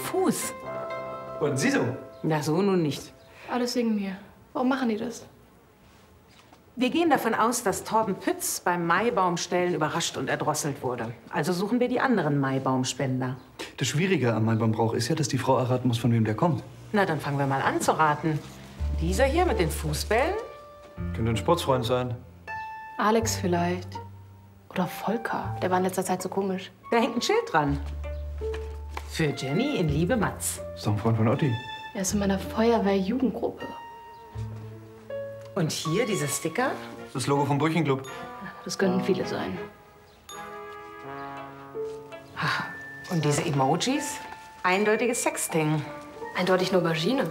Fuß. Und Sie so? Na, so nun nicht. Alles wegen mir. Warum machen die das? Wir gehen davon aus, dass Torben Pütz beim Maibaumstellen überrascht und erdrosselt wurde. Also suchen wir die anderen Maibaumspender. Das Schwierige am Maibaumbrauch ist ja, dass die Frau erraten muss, von wem der kommt. Na, dann fangen wir mal an zu raten. Dieser hier mit den Fußbällen? Könnte ein Sportsfreund sein. Alex vielleicht. Oder Volker. Der war in letzter Zeit so komisch. Da hängt ein Schild dran. Für Jenny in Liebe Matz. Ist doch ein Freund von Otti. Er ist in meiner Feuerwehr-Jugendgruppe. Und hier dieser Sticker? Das Logo vom Brüchenclub. Das könnten viele sein. Und diese Emojis? Eindeutiges Sexting. Eindeutig eine Aubergine.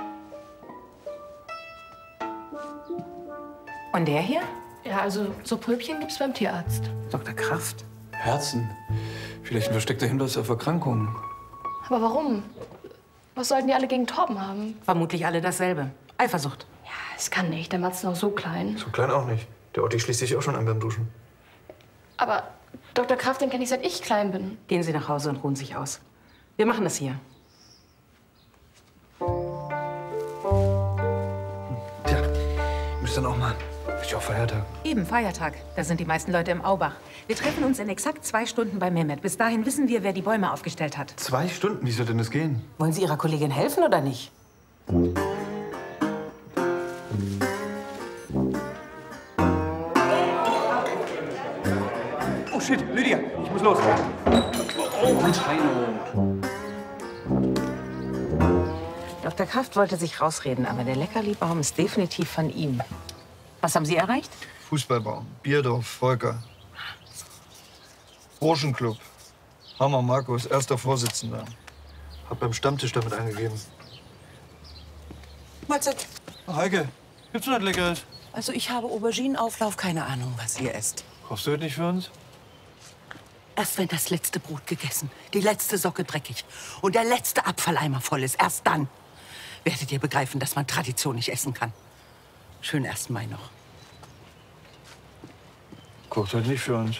Und der hier? Ja, also so Pröbchen gibt's beim Tierarzt. Dr. Kraft. Herzen. Vielleicht ein versteckter Hinweis auf Erkrankungen. Aber warum? Was sollten die alle gegen Torben haben? Vermutlich alle dasselbe. Eifersucht. Ja, es kann nicht. Der Matz ist noch so klein. So klein auch nicht. Der Otti schließt sich auch schon an beim Duschen. Aber Dr. Kraft, den kenne ich, seit ich klein bin. Gehen Sie nach Hause und ruhen sich aus. Wir machen das hier. Tja, müsst dann auch mal. Ist ja auch Feiertag. Eben Feiertag. Da sind die meisten Leute im Aubach. Wir treffen uns in exakt 2 Stunden bei Mehmet. Bis dahin wissen wir, wer die Bäume aufgestellt hat. 2 Stunden? Wie soll denn das gehen? Wollen Sie Ihrer Kollegin helfen oder nicht? Oh shit, Lydia, ich muss los. Dr. Kraft wollte sich rausreden, aber der Leckerlibaum ist definitiv von ihm. Was haben Sie erreicht? Fußballbaum, Bierdorf, Volker. Burschenclub. Hammer Markus, erster Vorsitzender. Hab beim Stammtisch damit angegeben. Mahlzeit. Heike, gibt's noch was Leckeres? Also ich habe Auberginenauflauf, keine Ahnung, was ihr esst. Kochst du heute nicht für uns? Erst wenn das letzte Brot gegessen, die letzte Socke dreckig und der letzte Abfalleimer voll ist, erst dann werdet ihr begreifen, dass man Tradition nicht essen kann. Schönen 1. Mai noch. Kocht heute nicht für uns.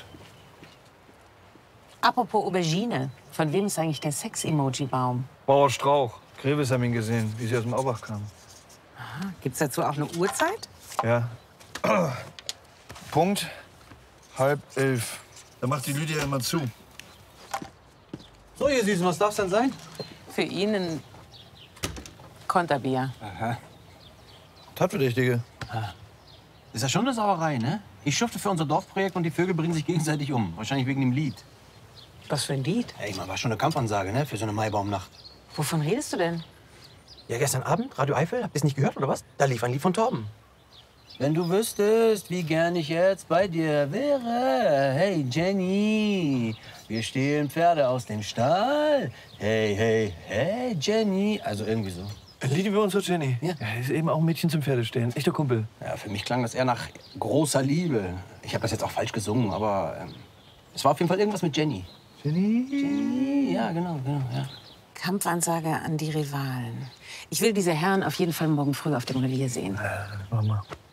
Apropos Aubergine. Von wem ist eigentlich der Sex-Emoji-Baum? Bauer Strauch. Greves haben ihn gesehen, wie sie aus dem Aubach kamen. Gibt's dazu auch eine Uhrzeit? Ja. Punkt 10:30. Da macht die Lydia immer zu. So, ihr Süßen, was darf's denn sein? Für ihn ein Konterbier. Tatverdächtige. Ist ja schon eine Sauerei, ne? Ich schufte für unser Dorfprojekt und die Vögel bringen sich gegenseitig um. Wahrscheinlich wegen dem Lied. Was für ein Lied? Ey, man war schon eine Kampfansage, ne? Für so eine Maibaumnacht. Wovon redest du denn? Ja, gestern Abend, Radio Eifel, habt ihr's nicht gehört, oder was? Da lief ein Lied von Torben. Wenn du wüsstest, wie gern ich jetzt bei dir wäre. Hey, Jenny, wir stehlen Pferde aus dem Stall. Hey, hey, hey, Jenny. Also irgendwie so. Ein Lied über uns, Jenny. Ja. Ist eben auch ein Mädchen zum Pferdestehen. Echter Kumpel. Ja, für mich klang das eher nach großer Liebe. Ich habe das jetzt auch falsch gesungen, aber es war auf jeden Fall irgendwas mit Jenny. Jenny? Jenny, ja, genau, ja. Kampfansage an die Rivalen. Ich will diese Herren auf jeden Fall morgen früh auf dem Revier sehen. Mach mal.